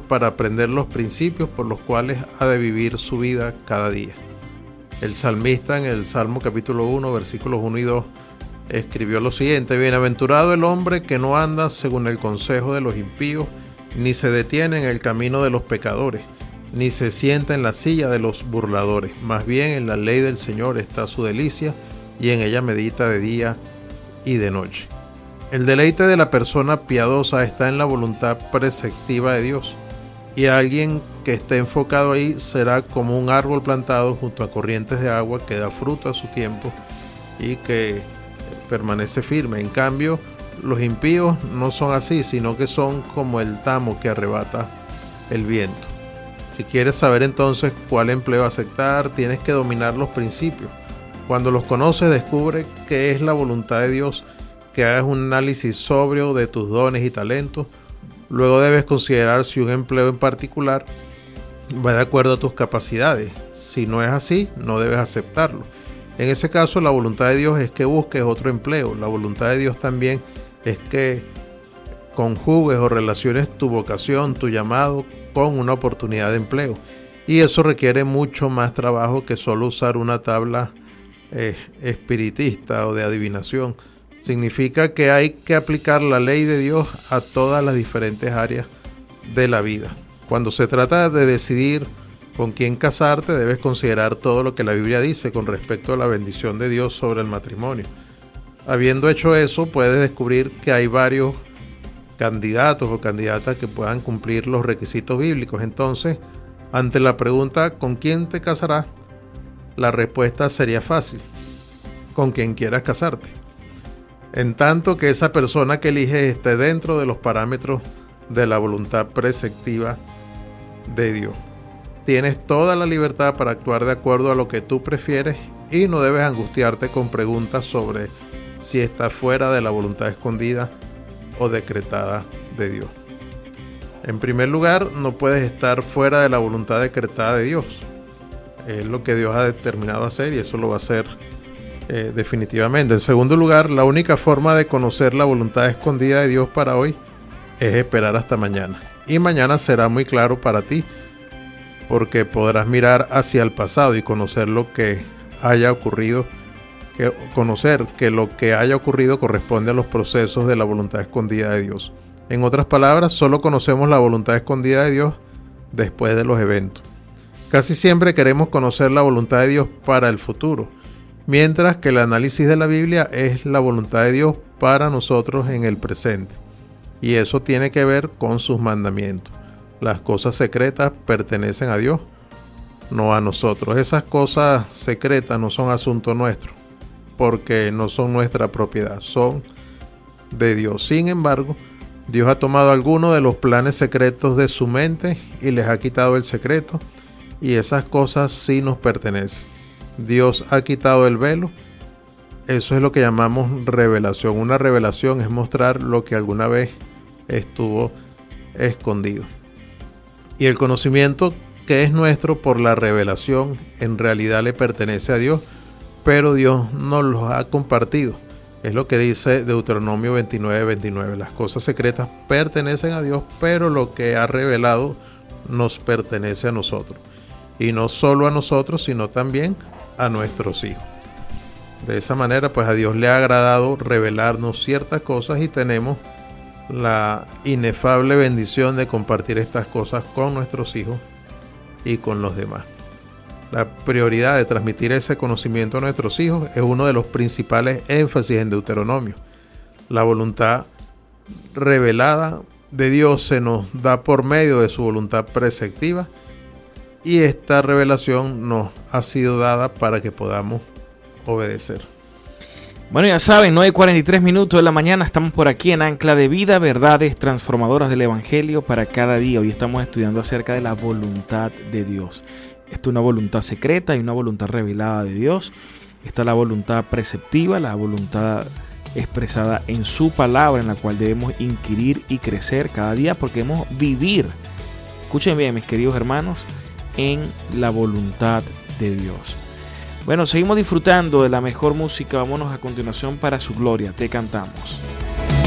para aprender los principios por los cuales ha de vivir su vida cada día. El salmista en el Salmo capítulo 1, versículos 1 y 2, escribió lo siguiente: Bienaventurado el hombre que no anda según el consejo de los impíos, ni se detiene en el camino de los pecadores, ni se sienta en la silla de los burladores. Más bien en la ley del Señor está su delicia, y en ella medita de día y de noche. El deleite de la persona piadosa está en la voluntad preceptiva de Dios, y alguien que esté enfocado ahí será como un árbol plantado junto a corrientes de agua que da fruto a su tiempo y que permanece firme. En cambio, los impíos no son así, sino que son como el tamo que arrebata el viento. Si quieres saber entonces cuál empleo aceptar, tienes que dominar los principios. Cuando los conoces, descubre qué es la voluntad de Dios, que hagas un análisis sobrio de tus dones y talentos. Luego debes considerar si un empleo en particular va de acuerdo a tus capacidades. Si no es así, no debes aceptarlo. En ese caso, la voluntad de Dios es que busques otro empleo. La voluntad de Dios también es que conjugues o relaciones tu vocación, tu llamado, con una oportunidad de empleo. Y eso requiere mucho más trabajo que solo usar una tabla espiritista o de adivinación. Significa que hay que aplicar la ley de Dios a todas las diferentes áreas de la vida. Cuando se trata de decidir con quién casarte, debes considerar todo lo que la Biblia dice con respecto a la bendición de Dios sobre el matrimonio. Habiendo hecho eso, puedes descubrir que hay varios candidatos o candidatas que puedan cumplir los requisitos bíblicos. Entonces, ante la pregunta ¿con quién te casarás?, la respuesta sería fácil: con quien quieras casarte, en tanto que esa persona que eliges esté dentro de los parámetros de la voluntad preceptiva de Dios. Tienes toda la libertad para actuar de acuerdo a lo que tú prefieres y no debes angustiarte con preguntas sobre si está fuera de la voluntad escondida o decretada de Dios. En primer lugar, no puedes estar fuera de la voluntad decretada de Dios. Es lo que Dios ha determinado hacer y eso lo va a hacer definitivamente. En segundo lugar, la única forma de conocer la voluntad escondida de Dios para hoy es esperar hasta mañana. Y mañana será muy claro para ti, porque podrás mirar hacia el pasado y conocer lo que haya ocurrido, conocer que lo que haya ocurrido corresponde a los procesos de la voluntad escondida de Dios. En otras palabras, solo conocemos la voluntad escondida de Dios después de los eventos. Casi siempre queremos conocer la voluntad de Dios para el futuro, mientras que el análisis de la Biblia es la voluntad de Dios para nosotros en el presente. Y eso tiene que ver con sus mandamientos. Las cosas secretas pertenecen a Dios, no a nosotros. Esas cosas secretas no son asunto nuestro, porque no son nuestra propiedad, son de Dios. Sin embargo, Dios ha tomado algunos de los planes secretos de su mente y les ha quitado el secreto, y esas cosas sí nos pertenecen. Dios ha quitado el velo. Eso es lo que llamamos revelación. Una revelación es mostrar lo que alguna vez estuvo escondido. Y el conocimiento que es nuestro por la revelación en realidad le pertenece a Dios, pero Dios nos los ha compartido. Es lo que dice Deuteronomio 29:29. Las cosas secretas pertenecen a Dios, pero lo que ha revelado nos pertenece a nosotros. Y no solo a nosotros, sino también a nuestros hijos. De esa manera, pues a Dios le ha agradado revelarnos ciertas cosas y tenemos la inefable bendición de compartir estas cosas con nuestros hijos y con los demás. La prioridad de transmitir ese conocimiento a nuestros hijos es uno de los principales énfasis en Deuteronomio. La voluntad revelada de Dios se nos da por medio de su voluntad preceptiva, y esta revelación nos ha sido dada para que podamos obedecer. Bueno, ya saben, 9:43 de la mañana, estamos por aquí en Ancla de Vida, verdades transformadoras del Evangelio para cada día. Hoy estamos estudiando acerca de la voluntad de Dios. Esta es una voluntad secreta y una voluntad revelada de Dios. Esta es la voluntad preceptiva, la voluntad expresada en su palabra, en la cual debemos inquirir y crecer cada día, porque debemos vivir, escuchen bien mis queridos hermanos, en la voluntad de Dios. Bueno, seguimos disfrutando de la mejor música. Vámonos a continuación para su gloria. Te cantamos.